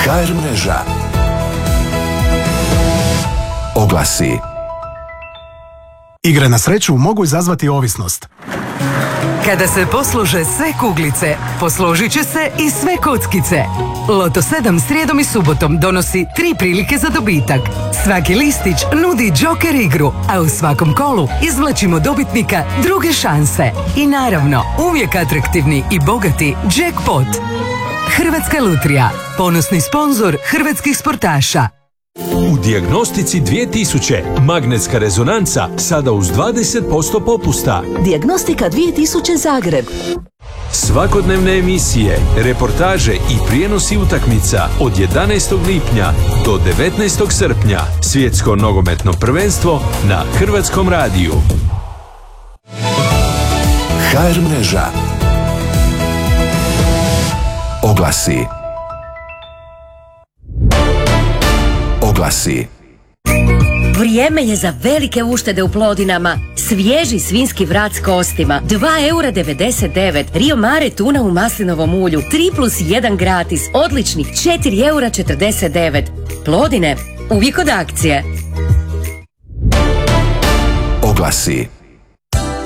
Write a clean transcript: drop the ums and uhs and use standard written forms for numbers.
HR mreža. Oglasi. Igre na sreću mogu izazvati ovisnost. Kada se poslože sve kuglice, posložit će se i sve kockice. Loto 7 srijedom i subotom donosi 3 prilike za dobitak. Svaki listić nudi Joker igru, a u svakom kolu izvlačimo dobitnika druge šanse. I naravno, uvijek atraktivni i bogati jackpot. Hrvatska lutrija, ponosni sponzor hrvatskih sportaša. U Dijagnostici 2000 magnetska rezonanca sada uz 20% popusta. Dijagnostika 2000 Zagreb. Svakodnevne emisije, reportaže i prijenosi utakmica od 11. lipnja do 19. srpnja. Svjetsko nogometno prvenstvo na Hrvatskom radiju. HR mreža. Oglasi. Oglasi. Vrijeme je za velike uštede u Plodinama. Svježi svinski vrat s kostima, 2,99 €. Rio Mare tuna u maslinovom ulju, 3+1 gratis, odličnih 4,49 €. Plodine, uvijek od akcije. Oglasi.